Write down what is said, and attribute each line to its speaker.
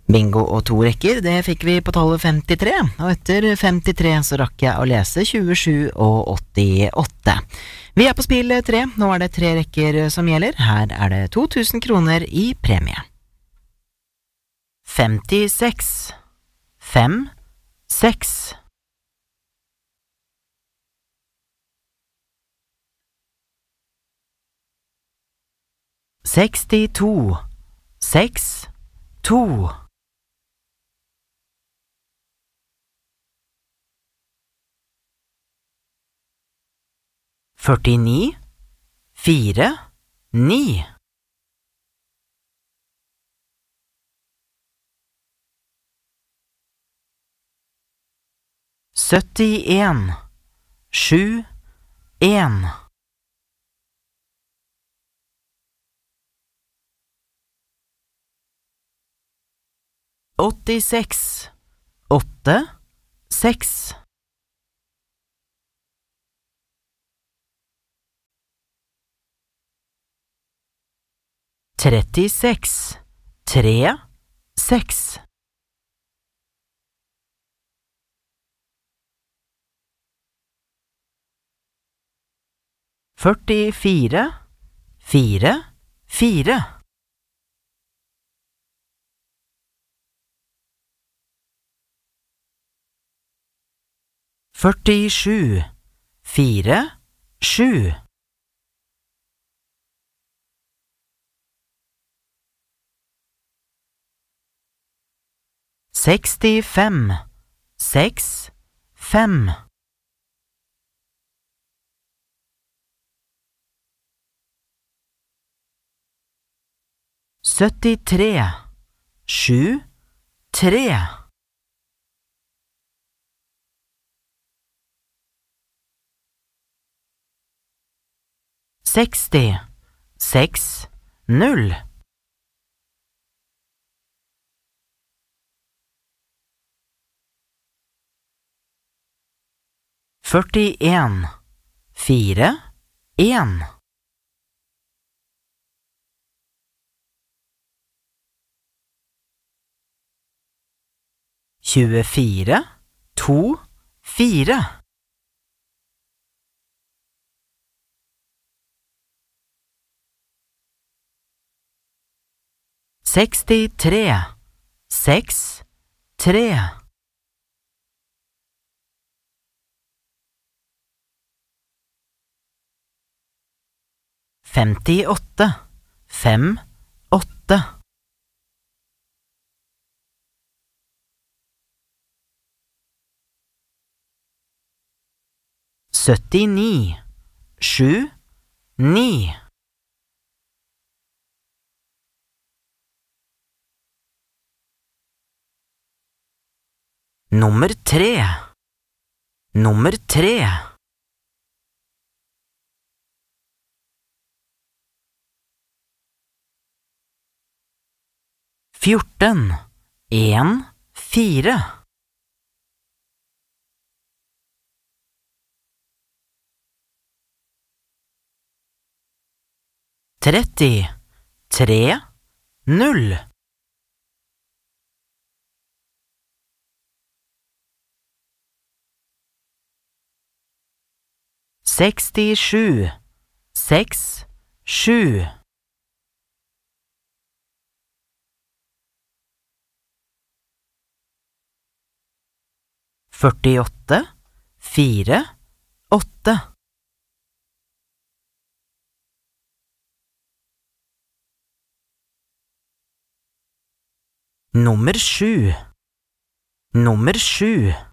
Speaker 1: Bingo og 2 rekker, det fikk vi på tallet 53, og etter 53 så rakk jeg å lese 27 og 88. Vi på spill 3, nå det 3 rekker som gjelder, her det 2000 kroner i premie. 56, 5, 6. 62, 6, 2. 49, 4, 9. 71, 7, 1. 86, 8, 6. 36, 3, 6. 44, 4, 4. 47, 4, 7. 65, 6, 5. 73, 7, 3. 60, 6, 0. 41, 4, 1. 24, 2, 4. 63, 6, 3. 58, 5, 8. 79, 7, 9. 3, nummer 3. 14, 1, 4. 30, 3, 0. 67, 6, 7. 48, 4, 8. 7, nummer 7.